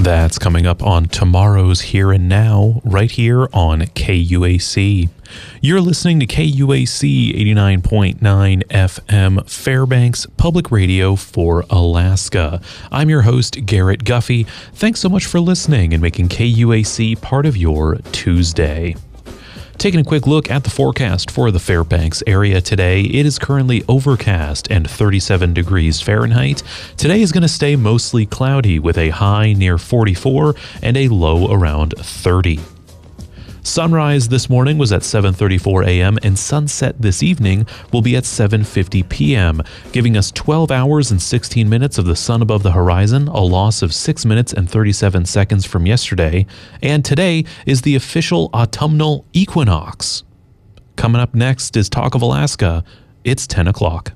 That's coming up on tomorrow's Here and Now, right here on KUAC. You're listening to KUAC 89.9 FM, Fairbanks Public Radio for Alaska. I'm your host, Garrett Guffey. Thanks so much for listening and making KUAC part of your Tuesday. Taking a quick look at the forecast for the Fairbanks area today, it is currently overcast and 37 degrees Fahrenheit. Today is going to stay mostly cloudy with a high near 44 and a low around 30. Sunrise this morning was at 7:34 a.m. and sunset this evening will be at 7:50 p.m., giving us 12 hours and 16 minutes of the sun above the horizon, a loss of 6 minutes and 37 seconds from yesterday. And today is the official autumnal equinox. Coming up next is Talk of Alaska. It's 10 o'clock.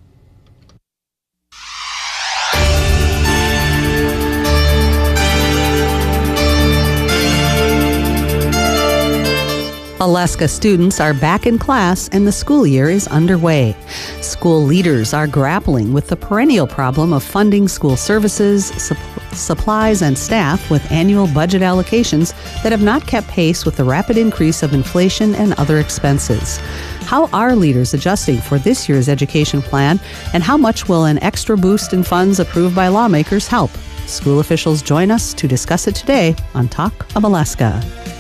Alaska students are back in class and the school year is underway. School leaders are grappling with the perennial problem of funding school services, supplies, and staff with annual budget allocations that have not kept pace with the rapid increase of inflation and other expenses. How are leaders adjusting for this year's education plan, and how much will an extra boost in funds approved by lawmakers help? School officials join us to discuss it today on Talk of Alaska.